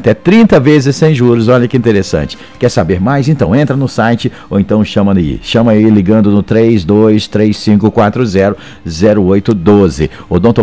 até 30 vezes sem juros. Olha que interessante. Quer saber mais? Então entra no site ou então chama aí ligando no 3235400812.